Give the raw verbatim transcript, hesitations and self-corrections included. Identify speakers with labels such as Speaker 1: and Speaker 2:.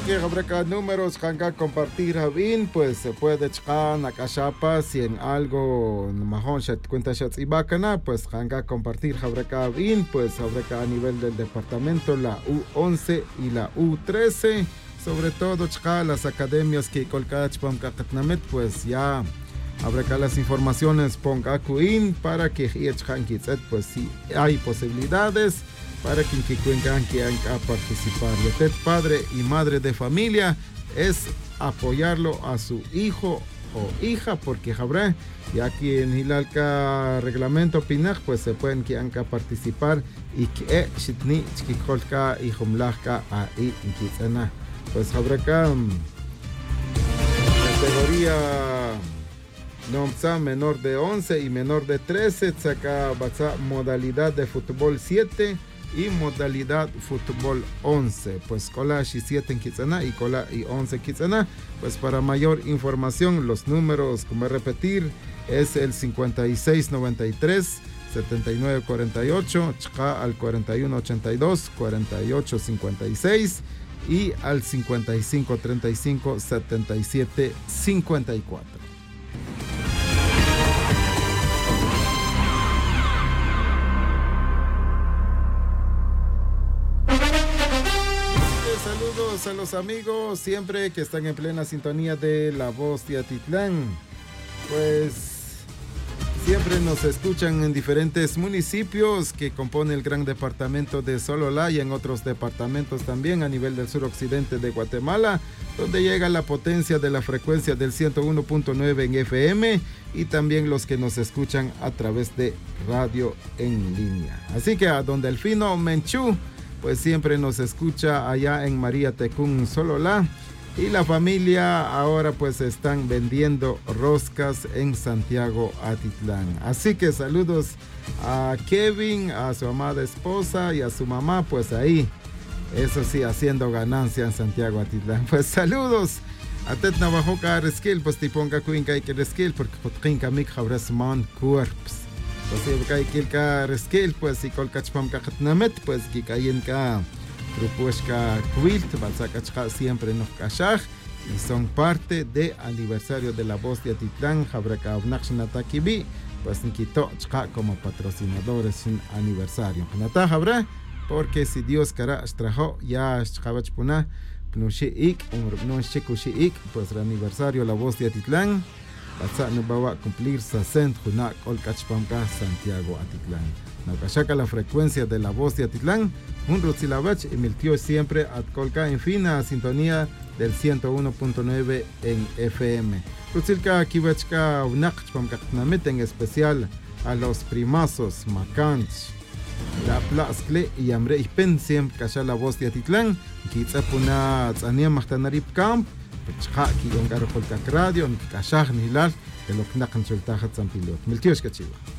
Speaker 1: que habrá números que compartir bien, pues se puede checar a cachapa si en algo mejor se cuenta y bacana, pues hanga compartir habrá bien, pues habrá a nivel del departamento la U once y la U trece, sobre todo checar las academias que colcach pom kakatnamet, pues ya habrá las informaciones ponga cuin para que pues si hay posibilidades para quien que cuencan que han a participar. Y usted, padre y madre de familia, es apoyarlo a su hijo o hija, porque habrá, y aquí en Hilalca reglamento Pinaj, pues se pueden que han a participar y que shitni chikikolka y humlajka ahí en Kitsana. Pues habrá acá categoría no menor de once y menor de trece, saca modalidad de fútbol siete y modalidad fútbol once, pues cola y siete en Kitsana y cola y once en Kitsana. Pues para mayor información los números, como repetir, es el cincuenta y seis noventa y tres setenta y nueve cuarenta y ocho, chca al cuarenta y uno ochenta y dos cuarenta y ocho cincuenta y seis y al cincuenta y cinco treinta y cinco setenta y siete cincuenta y cuatro. Saludos a los amigos siempre que están en plena sintonía de La Voz de Atitlán. Pues siempre nos escuchan en diferentes municipios que compone el gran departamento de Sololá y en otros departamentos también a nivel del suroccidente de Guatemala, donde llega la potencia de la frecuencia del ciento uno punto nueve en F M y también los que nos escuchan a través de radio en línea. Así que a donde el fino Menchú pues siempre nos escucha allá en María Tecún, Sololá, y la familia ahora pues están vendiendo roscas en Santiago Atitlán. Así que saludos a Kevin, a su amada esposa y a su mamá, pues ahí, eso sí, haciendo ganancia en Santiago Atitlán. Pues saludos a Tet Navajoca Resquil, pues tiponga cuinca y que Resquil, porque potrinca mic jabresman cuerps. Pues si hay kilka resquil, pues si colcachpam kakatnamet, pues que caen ka trupuesca quilt, balsacachka siempre nos cachaj, y son parte de aniversario de La Voz de Atitlán, Jabraca Abnachnatakibi, pues en Quito chka como patrocinadores en aniversario. Nata Jabra, porque si Dios cara trajo ya chabachpuna, pnushiik, un shikushik, pues el aniversario La Voz de Atitlán. Batsa no va a cumplir sesenta Junak Olcachpamka Santiago Atitlán. Naucachaca la frecuencia de La Voz de Atitlán, un Rutzilabach emitió siempre a Colca en fina sintonía del ciento uno punto nueve en F M. Rutzilka Kibachka Unachpamka en especial a los primazos Macanch, La Plazcle y Amre Pen siempre cacha La Voz de Atitlán, Kitzapuna Tzania Mahtanarip Camp. Chaki on garo polka radio, ni kashah ni lal, de lo que nakan sultahat san pilot. Miltios kachiwa.